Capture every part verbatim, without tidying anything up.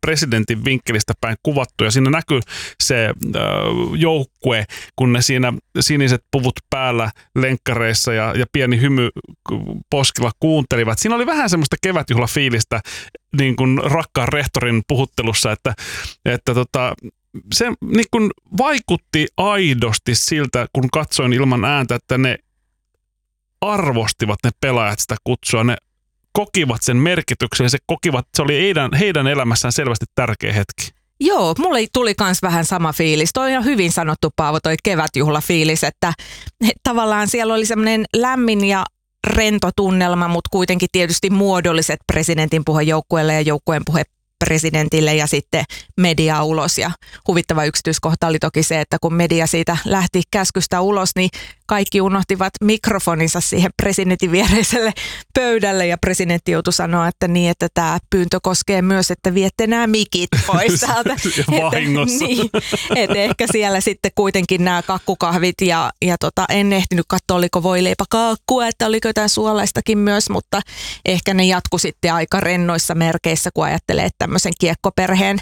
presidentin vinkkelistä päin kuvattu ja siinä näkyy se äh, joukkue, kun ne siinä siniset puvut päällä lenkkareissa ja, ja pieni hymy poskilla kuuntelivat. Siinä oli vähän semmoista kevätjuhlafiilistä niin kuin rakkaan rehtorin puhuttelussa, että, että tota, se niin kuin vaikutti aidosti siltä, kun katsoin ilman ääntä, että ne arvostivat ne pelaajat sitä kutsua, ne kokivat sen merkityksen ja se kokivat, se oli heidän, heidän elämässään selvästi tärkeä hetki. Joo, mulle tuli kans vähän sama fiilis. Toi on hyvin sanottu, Paavo, toi kevätjuhlafiilis, että tavallaan siellä oli semmoinen lämmin ja rento tunnelma, mutta kuitenkin tietysti muodolliset presidentin puhe joukkueelle ja joukkueen puhe presidentille ja sitten media ulos. Ja huvittava yksityiskohta oli toki se, että kun media siitä lähti käskystä ulos, niin kaikki unohtivat mikrofoninsa siihen presidentin viereiselle pöydälle ja presidentti joutui sanoa, että niin, että tämä pyyntö koskee myös, että viette nämä mikit pois täältä. Vahingossa. Niin, että ehkä siellä sitten kuitenkin nämä kakkukahvit ja, ja tota, en ehtinyt katsoa, oliko voileipäkaakkua, että oliko jotain suolaistakin myös, mutta ehkä ne jatku sitten aika rennoissa merkeissä, kun ajattelee, että tämmöisen kiekkoperheen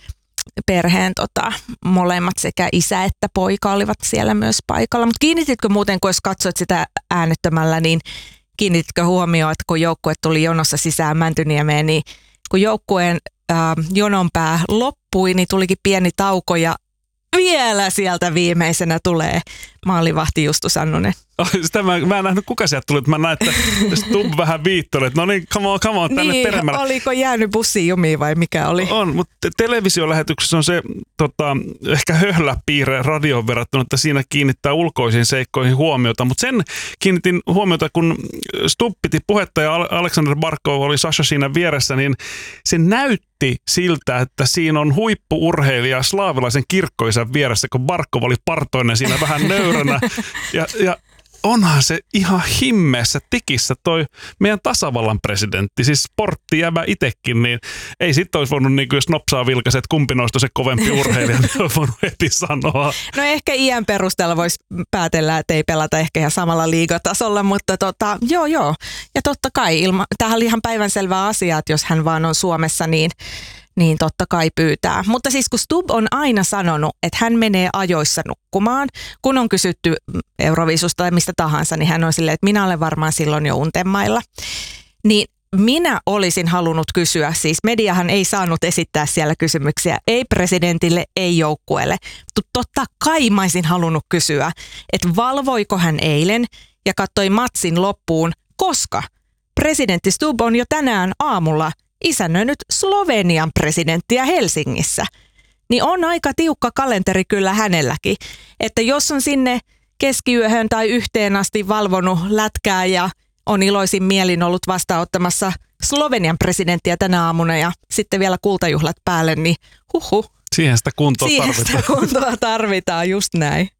perheen tota, molemmat sekä isä että poika olivat siellä myös paikalla. Mutta kiinnititkö muuten, kun jos katsoit sitä äänettömällä, niin kiinnititkö huomioon, että kun joukkue tuli jonossa sisään Mäntyniemeen, niin kun joukkueen äh, jononpää loppui, niin tulikin pieni tauko ja vielä sieltä viimeisenä tulee maalivahti Justus Annunen. Oh, sitä mä, mä en nähnyt, kuka sieltä tuli. Mä näin, että Stubb vähän viittoi, että no niin, come on, come on, tänne niin, peremmälle. Oliko jäänyt bussiin jumiin vai mikä oli? On, mutta televisiolähetyksessä on se tota, ehkä höhläpiirre radioon verrattuna, että siinä kiinnittää ulkoisiin seikkoihin huomiota. Mutta sen kiinnitin huomiota, kun Stubb piti puhetta ja Aleksander Barkov oli Sasha siinä vieressä, niin se näytti siltä, että siinä on huippu-urheilija slaavilaisen kirkkoisän vieressä, kun Barkov oli partoinen siinä vähän nöyränä. Ja, ja onhan se ihan himmeessä tikissä toi meidän tasavallan presidentti, siis sporttijävä itekin, niin ei sitten olisi voinut, niin kuin jos nopsaa vilkaisi, että kumpi noista se kovempi urheilija, niin olisi voinut heti sanoa. No ehkä iän perusteella voisi päätellä, että ei pelata ehkä ihan samalla liigatasolla, mutta tota, joo joo. Ja totta kai, ilma, tämähän oli ihan päivänselvä asia, että jos hän vaan on Suomessa, niin niin totta kai pyytää. Mutta siis kun Stubb on aina sanonut, että hän menee ajoissa nukkumaan, kun on kysytty Euroviisusta tai mistä tahansa, niin hän on silleen, että minä olen varmaan silloin jo untemailla. Niin minä olisin halunnut kysyä, siis mediahan ei saanut esittää siellä kysymyksiä, ei presidentille, ei joukkueelle. Mutta totta kai mä olisin halunnut kysyä, että valvoiko hän eilen ja katsoi matsin loppuun, koska presidentti Stubb on jo tänään aamulla isännöinyt Slovenian presidenttiä Helsingissä, niin on aika tiukka kalenteri kyllä hänelläkin. Että jos on sinne keskiyöhön tai yhteen asti valvonut lätkää ja on iloisin mielin ollut vastaanottamassa Slovenian presidenttiä tänä aamuna ja sitten vielä kultajuhlat päälle, niin huhhuh. Siihen sitä kuntoa Siihen tarvitaan. sitä kuntoa tarvitaan, just näin.